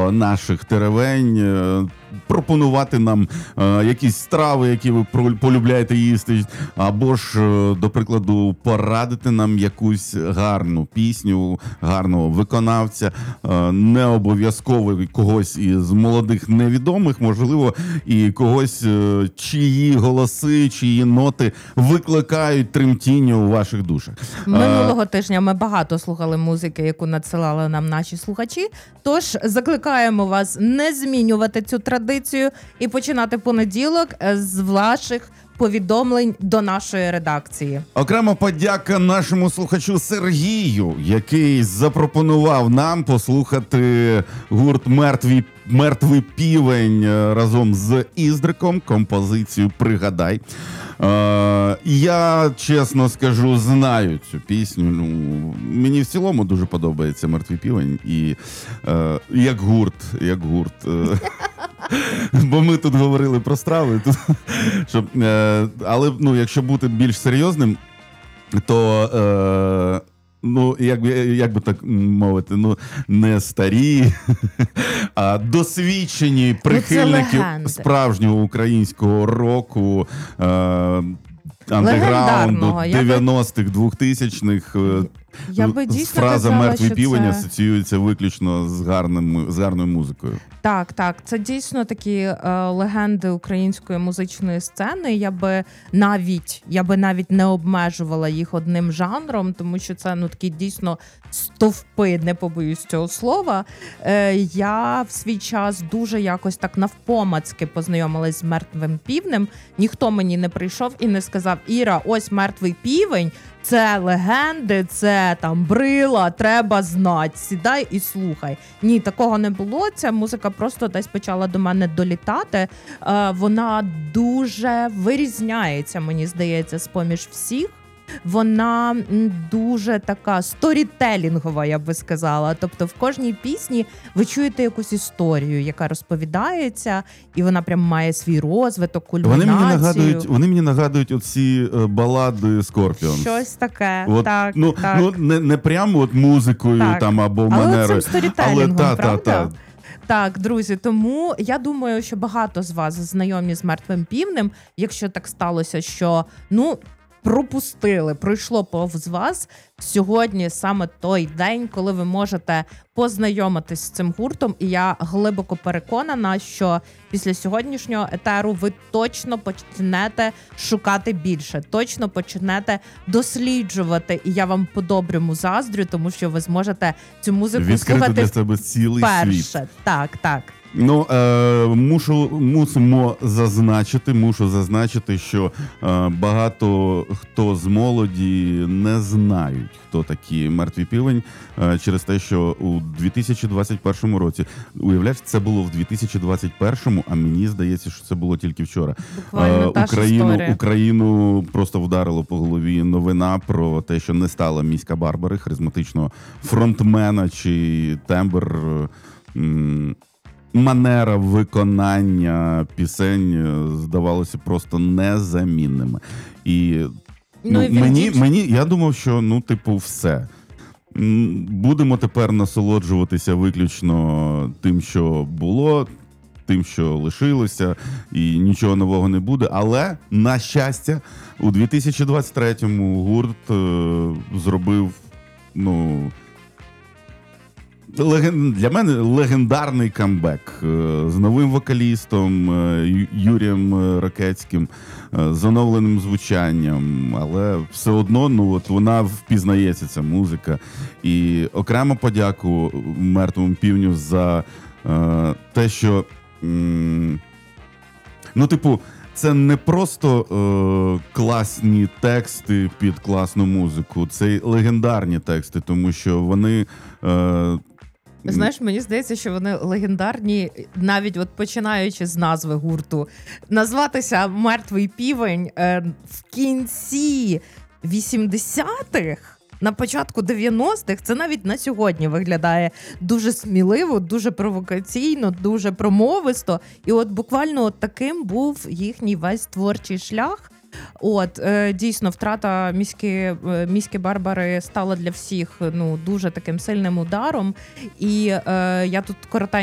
до наших теревень, пропонувати нам якісь страви, які ви полюбляєте їсти, або ж, до прикладу, порадити нам якусь гарну пісню, гарного виконавця, не обов'язково когось із молодих невідомих, можливо, і когось, чиї голоси, чиї ноти викликають тремтіння у ваших душах. Минулого тижня ми багато слухали музики, яку надсилали нам наші слухачі, тож закликаємо вас не змінювати цю традицію і починати понеділок з ваших повідомлень до нашої редакції. Окрема подяка нашому слухачу Сергію, який запропонував нам послухати гурт «Мертвий півень» разом з Іздриком, композицію «Пригадай». Я, чесно скажу, знаю цю пісню. Мені в цілому дуже подобається «Мертвий півень» і як гурт. Бо ми тут говорили про страви. Але якщо бути більш серйозним, то як би так мовити, не старі, а досвідчені прихильники справжнього українського року, андеграунду 90-х, 2000-х. Фраза «Мертвий півень» асоціюється виключно з гарною музикою. Так. Це дійсно такі легенди української музичної сцени. Я би навіть не обмежувала їх одним жанром, тому що це такі дійсно стовпи, не побоюсь цього слова. Я в свій час дуже якось так навпомацьки познайомилась з «Мертвим півнем». Ніхто мені не прийшов і не сказав: «Іра, ось «Мертвий півень», це легенди, це там брила, треба знати, сідай і слухай». Ні, такого не було. Ця музика просто десь почала до мене долітати. Вона дуже вирізняється, мені здається, з-поміж всіх. Вона дуже така сторітелінгова, я би сказала. Тобто в кожній пісні ви чуєте якусь історію, яка розповідається, і вона прям має свій розвиток, кульмінацію. Вони мені нагадують оці балади Scorpions. Щось таке, так. Не прямо музикою там або манерою. Але цим сторітелінгом, правда? Так, друзі, тому я думаю, що багато з вас знайомі з «Мертвим півнем», якщо так сталося, що, пройшло повз вас. Сьогодні саме той день, коли ви можете познайомитись з цим гуртом, і я глибоко переконана, що після сьогоднішнього етеру ви точно почнете шукати більше, точно почнете досліджувати, і я вам по-доброму заздрю, тому що ви зможете цю музику слухати для себе цілий вперше. Світ. Так. Мушу зазначити, що багато хто з молоді не знають, хто такі «Мертвий півень», через те, що у 2021 році, уявляєш, це було в 2021-му, а мені здається, що це було тільки вчора. Україну просто вдарило по голові новина про те, що не стало Міська Барбари, харизматичного фронтмена, чи тембр, манера виконання пісень здавалося просто незамінними. І я думав, що все. Будемо тепер насолоджуватися виключно тим, що було, тим, що лишилося, і нічого нового не буде. Але, на щастя, у 2023-му гурт зробив, для мене легендарний камбек з новим вокалістом Юрієм Ракецьким, з оновленим звучанням, але все одно вона впізнається, ця музика. І окремо подяку «Мертвому півню» за те, що це не просто класні тексти під класну музику, це й легендарні тексти, тому що вони... Знаєш, мені здається, що вони легендарні, навіть починаючи з назви гурту. Назватися «Мертвий півень» в кінці 80-х, на початку 90-х, це навіть на сьогодні виглядає дуже сміливо, дуже провокаційно, дуже промовисто. І буквально таким був їхній весь творчий шлях. Дійсно, втрата міські Барбари стала для всіх дуже таким сильним ударом. І я тут коротенько